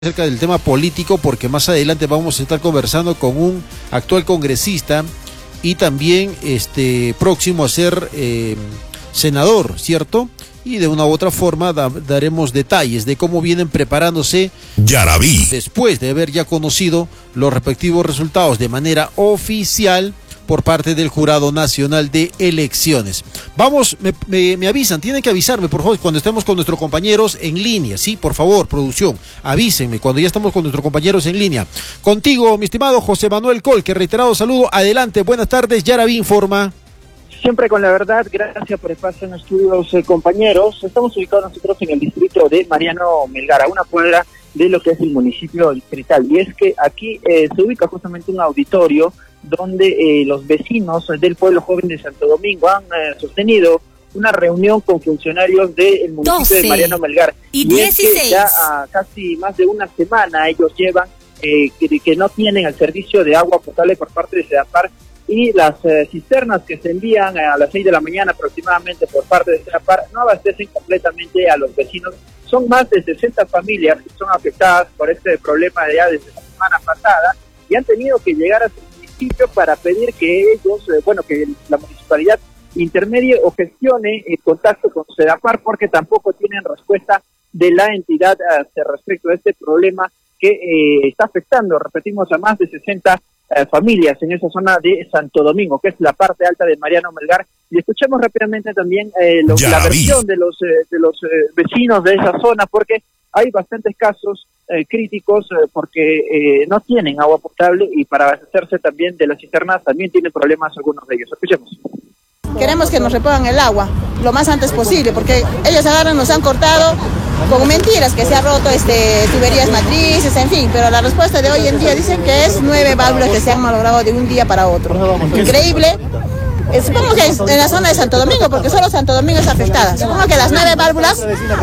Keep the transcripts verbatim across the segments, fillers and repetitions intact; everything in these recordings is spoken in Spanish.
acerca del tema político, porque más adelante vamos a estar conversando con un actual congresista y también este próximo a ser eh, senador, ¿cierto? Y de una u otra forma da, daremos detalles de cómo vienen preparándose Yaraví, después de haber ya conocido los respectivos resultados de manera oficial por parte del Jurado Nacional de Elecciones. Vamos, me, me, me avisan, tienen que avisarme, por favor, cuando estemos con nuestros compañeros en línea, sí, por favor, producción, avísenme cuando ya estamos con nuestros compañeros en línea. Contigo, mi estimado José Manuel Col, que reiterado saludo, adelante, buenas tardes, Yaraví informa. Siempre con la verdad, gracias por el espacio en estudios, eh, compañeros. Estamos ubicados nosotros en el distrito de Mariano Melgar, a una cuadra de lo que es el municipio distrital. Y es que aquí eh, se ubica justamente un auditorio donde eh, los vecinos del pueblo joven de Santo Domingo han eh, sostenido una reunión con funcionarios del municipio doce de Mariano Melgar. Y, y dieciséis. Es que ya a casi más de una semana ellos llevan eh, que, que no tienen el servicio de agua potable por parte de SEDAPAR, y las eh, cisternas que se envían a las seis de la mañana aproximadamente por parte de SEDAPAR no abastecen completamente a los vecinos. Son más de sesenta familias que son afectadas por este problema ya desde la semana pasada y han tenido que llegar a su municipio para pedir que ellos, eh, bueno, que la municipalidad intermedie o gestione el contacto con SEDAPAR, porque tampoco tienen respuesta de la entidad eh, respecto a este problema que eh, está afectando, repetimos, a más de sesenta eh, familias en esa zona de Santo Domingo, que es la parte alta de Mariano Melgar. Y escuchemos rápidamente también eh, lo, la versión de los, eh, de los eh, vecinos de esa zona, porque hay bastantes casos eh, críticos eh, porque eh, no tienen agua potable, y para abastecerse también de las cisternas también tienen problemas algunos de ellos. Escuchemos. Queremos que nos repongan el agua lo más antes posible, porque ellos agarran, nos han cortado con mentiras, que se ha roto este tuberías matrices, en fin, pero la respuesta de hoy en día dicen que es nueve válvulas que se han malogrado de un día para otro. Increíble. Supongo que en la zona de Santo Domingo, porque solo Santo Domingo es afectada. Supongo que las nueve válvulas,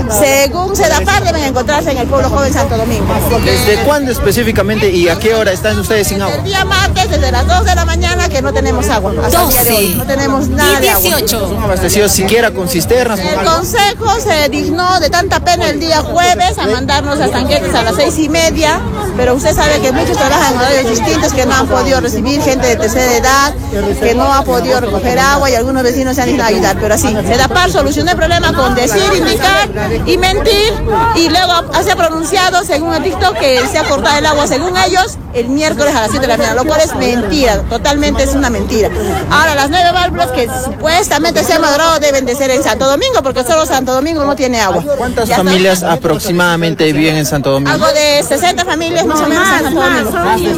según SEDAPAR, deben encontrarse en el pueblo joven Santo Domingo. ¿Desde cuándo específicamente y a qué hora están ustedes sin agua? El día martes, desde las dos de la mañana, que no tenemos agua. Hasta el día de hoy no tenemos nada de agua. ¿No son abastecidos siquiera con cisternas? El consejo se dignó de tanta pena el día jueves a mandarnos a tanquetes a las seis y media, pero usted sabe que muchos trabajan en horarios distintos, que no han podido recibir, gente de tercera edad, que no ha podido recoger agua, y algunos vecinos se han ido a ayudar, pero así, SEDAPAR solucionó el problema con decir, indicar y mentir, y luego se ha pronunciado según el TikTok que se ha cortado el agua, según ellos, el miércoles a las siete de la mañana, lo cual es mentira, totalmente es una mentira. Ahora, las nueve válvulas que supuestamente se han madurado deben de ser en Santo Domingo, porque solo Santo Domingo no tiene agua. ¿Cuántas familias aproximadamente viven en Santo Domingo? Algo de sesenta familias más o menos en Santo Domingo.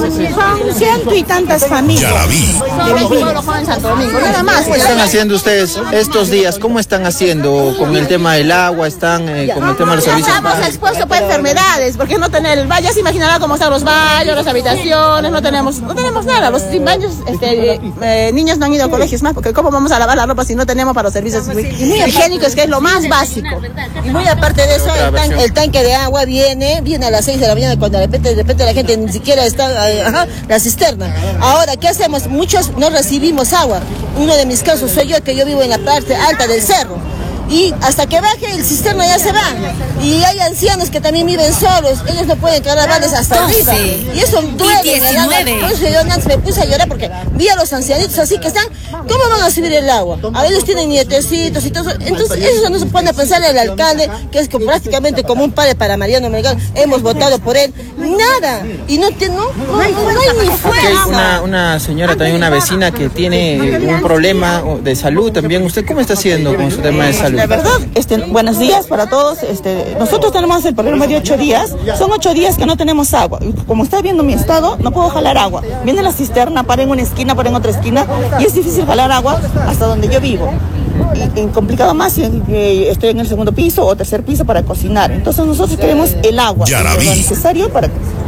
Son ciento y tantas familias. Solo en Santo Domingo. Más. ¿Cómo están haciendo ustedes estos días? ¿Cómo están haciendo con el tema del agua? ¿Están eh, con el tema de los servicios? Estamos expuestos para enfermedades, porque no tener el baño, ya se imaginará cómo están los baños, las habitaciones, no tenemos no tenemos nada. Los sin baños, este, eh, eh, niños no han ido a colegios más, porque ¿cómo vamos a lavar la ropa si no tenemos para los servicios higiénicos, que es lo más básico? Y muy aparte de eso, el, tan, el tanque de agua viene, viene a las seis de la mañana, cuando de repente, de repente la gente ni siquiera está, eh, ajá, la cisterna. Ahora, ¿qué hacemos? Muchos no recibimos agua. Uno de mis casos soy yo, que yo vivo en la parte alta del cerro, y hasta que baje el cisterna ya se va, y hay ancianos que también viven solos, ellos no pueden cargar baldes hasta arriba, y eso duele. Por eso yo me puse a llorar, porque vi a los ancianitos así que están, ¿cómo van a subir el agua? A ellos tienen nietecitos y todo, entonces eso no se pone a pensar el alcalde, que es que prácticamente como un padre para Mariano Melgar, hemos votado por él, nada, y no, no, no, no hay ni fuerza. Hay una, una señora, también una vecina que tiene un problema de salud también. ¿Usted cómo está haciendo con su tema de salud? La verdad, este, buenos días para todos. Este, nosotros tenemos el programa de ocho días. Son ocho días que no tenemos agua. Como está viendo mi estado, no puedo jalar agua. Viene la cisterna, para en una esquina, para en otra esquina, y es difícil jalar agua hasta donde yo vivo. Y, y complicado más si eh, estoy en el segundo piso o tercer piso para cocinar. Entonces nosotros queremos el agua, lo necesario para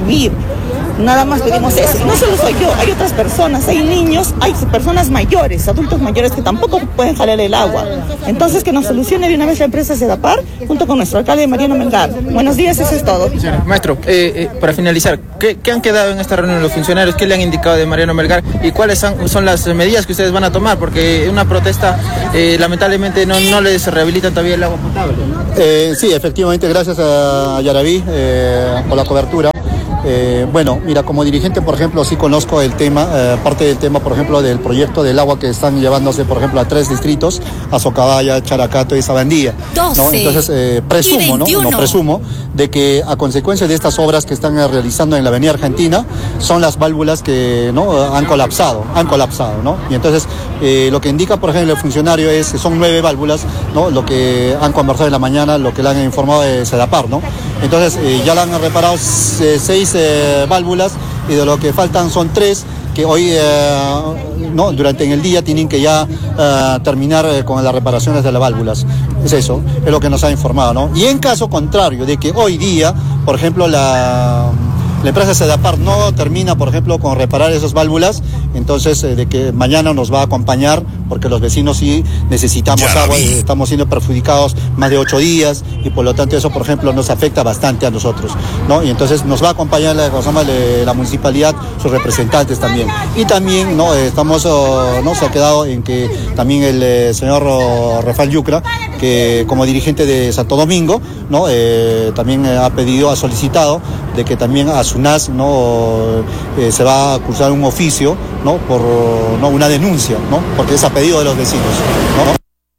distribuir. Nada más pedimos eso. Y no solo soy yo, hay otras personas, hay niños, hay personas mayores, adultos mayores que tampoco pueden jalar el agua. Entonces que nos solucione de una vez la empresa Sedapar junto con nuestro alcalde Mariano Melgar. Buenos días, eso es todo. Maestro, eh, eh, para finalizar, ¿qué, ¿qué han quedado en esta reunión los funcionarios? ¿Qué le han indicado de Mariano Melgar? ¿Y cuáles son, son las medidas que ustedes van a tomar? Porque una protesta, eh, lamentablemente, no, no les rehabilitan todavía el agua potable. Eh, sí, efectivamente, gracias a Yaraví eh, por la cobertura. Eh, bueno, mira, como dirigente, por ejemplo, sí conozco el tema, eh, parte del tema, por ejemplo, del proyecto del agua que están llevándose, por ejemplo, a tres distritos, a Socabaya, Characato y Sabandía, ¿no? Entonces, eh, presumo, ¿no? No presumo de que a consecuencia de estas obras que están realizando en la Avenida Argentina, son las válvulas que, ¿no?, han colapsado, han colapsado, ¿no? Y entonces, eh, lo que indica, por ejemplo, el funcionario es que son nueve válvulas, ¿no? Lo que han conversado en la mañana, lo que le han informado de Sedapar, ¿no? Entonces, eh, ya le han reparado eh, seis eh, válvulas y de lo que faltan son tres que hoy, eh, no, durante en el día tienen que ya eh, terminar eh, con las reparaciones de las válvulas. Es eso, es lo que nos ha informado, ¿no? Y en caso contrario de que hoy día, por ejemplo, la... la empresa Sedapar no termina, por ejemplo, con reparar esas válvulas, entonces eh, de que mañana nos va a acompañar, porque los vecinos sí necesitamos agua y estamos siendo perjudicados más de ocho días y por lo tanto eso, por ejemplo, nos afecta bastante a nosotros, ¿no? Y entonces nos va a acompañar la, la, la municipalidad, sus representantes también. Y también, ¿no? Estamos, oh, ¿no? Se ha quedado en que también el eh, señor oh, Rafael Yucra, que como dirigente de Santo Domingo, ¿no? Eh, también eh, ha pedido, ha solicitado de que también a SUNAS, ¿no? Eh, se va a cursar un oficio, ¿no? Por, ¿no? Una denuncia, ¿no? Porque es a pedido de los vecinos, ¿no?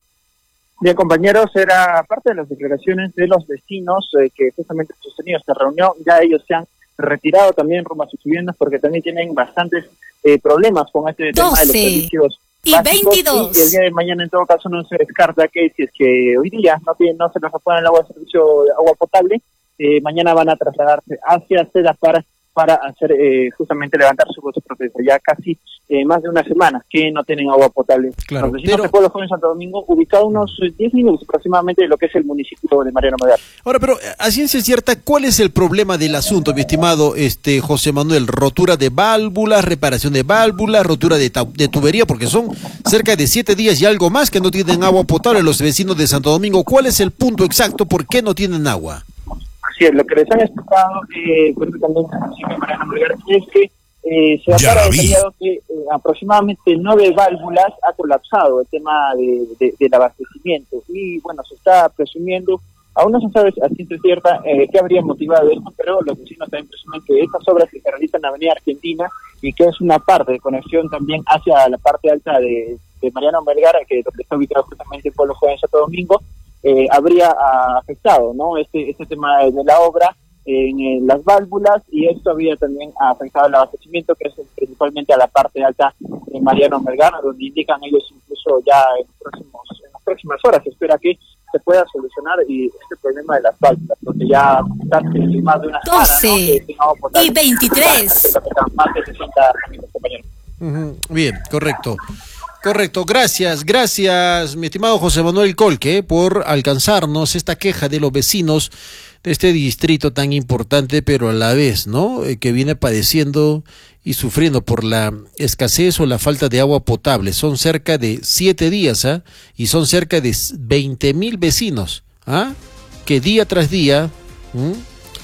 Bien, compañeros, era parte de las declaraciones de los vecinos eh, que justamente han sostenido esta reunión. Ya ellos se han retirado también rumbo a sus viviendas porque también tienen bastantes eh, problemas con este tema de los servicios y básicos, veintidós. Y el día de mañana, en todo caso, no se descarta que si es que hoy día no, tienen, no se les aprueba el agua de servicio de agua potable, eh, mañana van a trasladarse hacia Sedapar para hacer eh, justamente levantar su voz de protesta. Ya casi eh, más de una semana que no tienen agua potable. Claro, los vecinos pero... de Pueblo Joven Santo Domingo, ubicado unos diez minutos aproximadamente de lo que es el municipio de Mariano Melgar. Ahora, pero a ciencia cierta, ¿cuál es el problema del asunto, mi estimado este José Manuel? Rotura de válvulas, reparación de válvulas, rotura de, de tubería, porque son cerca de siete días y algo más que no tienen agua potable los vecinos de Santo Domingo. ¿Cuál es el punto exacto? ¿Por qué no tienen agua? Así es, lo que les han explicado, eh, también el municipio de Mariano Melgar, es que eh, se ha detallado que eh, aproximadamente nueve válvulas ha colapsado el tema de, de, del abastecimiento y bueno, se está presumiendo, aún no se sabe a ciencia cierta eh, qué habría motivado esto, pero los vecinos también presumen que estas obras que se realizan en la Avenida Argentina y que es una parte de conexión también hacia la parte alta de, de Mariano Melgar, que donde está ubicado justamente el Pueblo Joven Santo Domingo, eh, habría ah, afectado, ¿no? Este, este tema de, de la obra en, en las válvulas, y esto había también afectado el abastecimiento, que es principalmente a la parte alta de Mariano Melgar, donde indican ellos incluso ya en, próximos, en las próximas horas se espera que se pueda solucionar y este problema de las válvulas, porque ya más de una doce semana, ¿no? Y veintitrés. Más de sesenta compañeros. Uh-huh. Bien, correcto. Correcto, gracias, gracias, mi estimado José Manuel Colque, por alcanzarnos esta queja de los vecinos de este distrito tan importante, pero a la vez, ¿no?, eh, que viene padeciendo y sufriendo por la escasez o la falta de agua potable. Son cerca de siete días, ¿ah? Y son cerca de veinte mil vecinos, ¿ah?, que día tras día ¿m?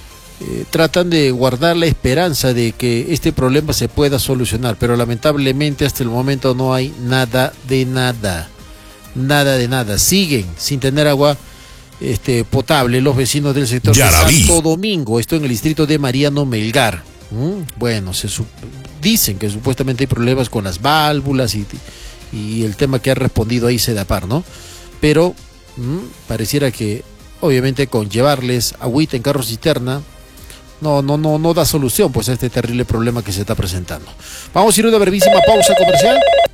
Eh, tratan de guardar la esperanza de que este problema se pueda solucionar, pero lamentablemente hasta el momento no hay nada de nada, nada de nada. Siguen sin tener agua este, potable los vecinos del sector de Santo Domingo, esto en el distrito de Mariano Melgar. ¿Mm? Bueno, se su- dicen que supuestamente hay problemas con las válvulas y, y el tema que ha respondido ahí Sedapar, ¿no? Pero ¿m? pareciera que obviamente con llevarles agüita en carro cisterna No, no, no, no da solución pues a este terrible problema que se está presentando. Vamos a ir a una brevísima pausa comercial.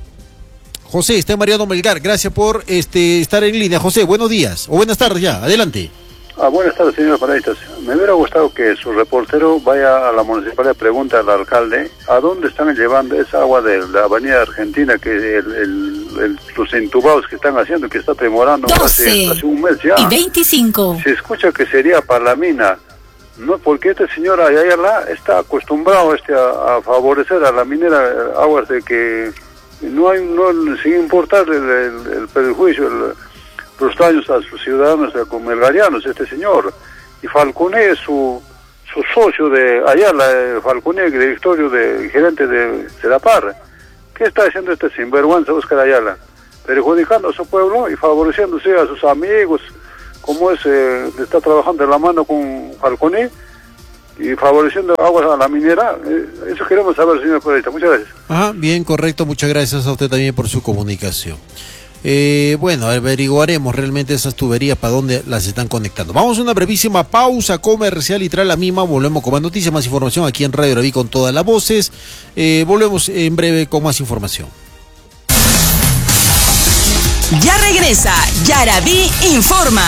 José, está en Mariano Melgar, gracias por este estar en línea. José, buenos días, o buenas tardes ya, adelante. Ah, buenas tardes, señor panelistas. Me hubiera gustado que su reportero vaya a la municipalidad y pregunte al alcalde a dónde están llevando esa agua de la avenida Argentina, que el, el, el, los entubados que están haciendo, que está demorando hace, hace un mes ya. Y veinticinco. Se escucha que sería para la mina. No, porque este señor Ayala está acostumbrado este a, a favorecer a la minera Aguas de que no hay, no, sin importar el, el, el perjuicio, el, los daños a sus ciudadanos melgarianos, este señor. Y Falcone es su, su socio de Ayala, Falcone, directorio de gerente de Sedapar. ¿Qué está haciendo este sinvergüenza Óscar Ayala? Perjudicando a su pueblo y favoreciéndose a sus amigos, como es, eh, está trabajando de la mano con Falcone y favoreciendo aguas a la minera. Eh, eso queremos saber, señor periodista. Muchas gracias. Ajá, bien, correcto. Muchas gracias a usted también por su comunicación. Eh, bueno, averiguaremos realmente esas tuberías para dónde las están conectando. Vamos a una brevísima pausa comercial y tras la misma volvemos con más noticias, más información aquí en Radio Yaraví con todas las voces. Eh, volvemos en breve con más información. Ya regresa Yaraví Informa.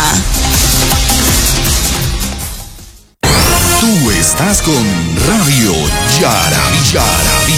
Tú estás con Radio Yaraví. Yaraví.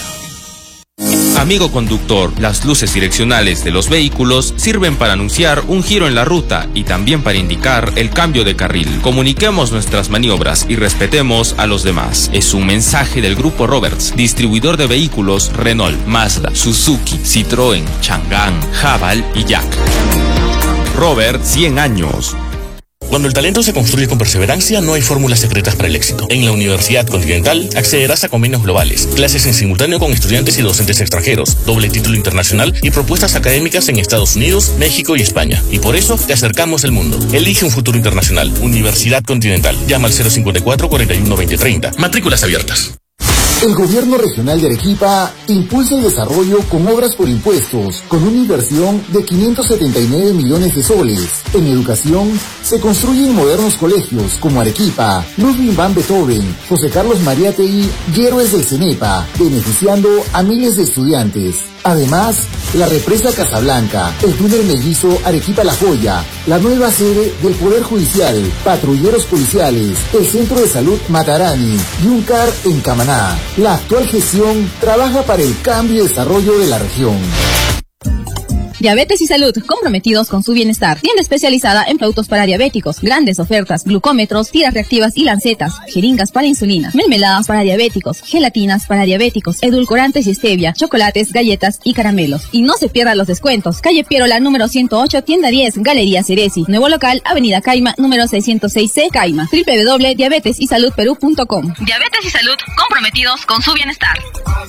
Amigo conductor, las luces direccionales de los vehículos sirven para anunciar un giro en la ruta y también para indicar el cambio de carril. Comuniquemos nuestras maniobras y respetemos a los demás. Es un mensaje del Grupo Roberts, distribuidor de vehículos Renault, Mazda, Suzuki, Citroën, Chang'an, Haval y Jack. Robert, cien años. Cuando el talento se construye con perseverancia, no hay fórmulas secretas para el éxito. En la Universidad Continental accederás a convenios globales, clases en simultáneo con estudiantes y docentes extranjeros, doble título internacional y propuestas académicas en Estados Unidos, México y España. Y por eso te acercamos al mundo. Elige un futuro internacional. Universidad Continental. Llama al cero cincuenta y cuatro, cuarenta y uno, veinte treinta. Matrículas abiertas. El Gobierno Regional de Arequipa impulsa el desarrollo con obras por impuestos, con una inversión de quinientos setenta y nueve millones de soles. En educación, se construyen modernos colegios como Arequipa, Ludwig van Beethoven, José Carlos Mariátegui y Héroes del CENEPA, beneficiando a miles de estudiantes. Además, la represa Casablanca, el túnel mellizo Arequipa-La Joya, la nueva sede del Poder Judicial, patrulleros policiales, el Centro de Salud Matarani y un C A R en Camaná. La actual gestión trabaja para el cambio y desarrollo de la región. Diabetes y Salud, comprometidos con su bienestar. Tienda especializada en productos para diabéticos, grandes ofertas, glucómetros, tiras reactivas y lancetas, jeringas para insulina, mermeladas para diabéticos, gelatinas para diabéticos, edulcorantes y stevia, chocolates, galletas y caramelos. Y no se pierdan los descuentos. Calle Pierola, número ciento ocho, tienda diez, Galería Ceresi. Nuevo local, Avenida Caima, número seiscientos seis C, Caima. doble u doble u doble u punto diabetes y salud perú punto com. Diabetes y Salud, comprometidos con su bienestar.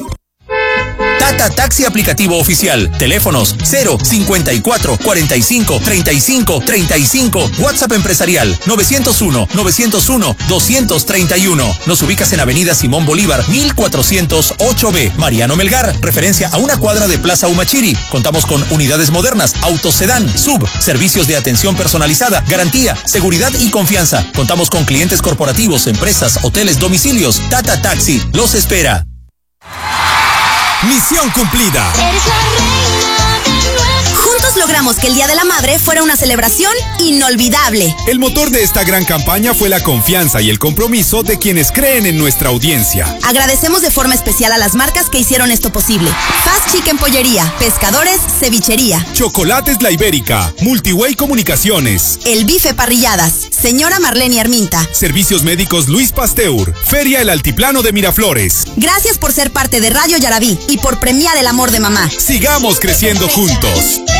Tata Taxi aplicativo oficial. Teléfonos cero cincuenta y cuatro, cuarenta y cinco, treinta y cinco, treinta y cinco. WhatsApp empresarial novecientos uno, novecientos uno, doscientos treinta y uno. Nos ubicas en Avenida Simón Bolívar, mil cuatrocientos ocho B. Mariano Melgar, referencia a una cuadra de Plaza Humachiri. Contamos con unidades modernas, autos sedán, sub, servicios de atención personalizada, garantía, seguridad y confianza. Contamos con clientes corporativos, empresas, hoteles, domicilios. Tata Taxi los espera. Misión cumplida. Juntos logramos que el Día de la Madre fuera una celebración inolvidable. El motor de esta gran campaña fue la confianza y el compromiso de quienes creen en nuestra audiencia. Agradecemos de forma especial a las marcas que hicieron esto posible. Fast Chicken Pollería, Pescadores, Cevichería, Chocolates La Ibérica, Multiway Comunicaciones, El Bife Parrilladas, Señora Marlene Arminta, Servicios Médicos Luis Pasteur, Feria El Altiplano de Miraflores. Gracias por ser parte de Radio Yaraví y por premiar el amor de mamá. Sigamos creciendo juntos.